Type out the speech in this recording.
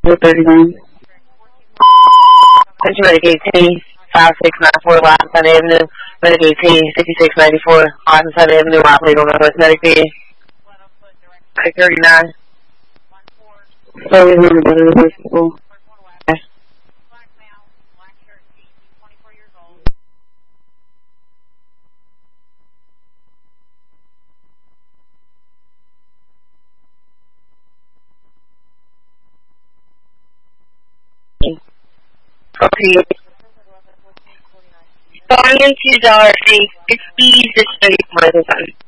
39. Central Medicaid T, 5694 Washington Avenue, Medicaid T, 6694 Washington Avenue, operating on Northwest Medicaid. 39. Sorry, I'm not better than people. Okay. $2 fee, 60 to 34 this time.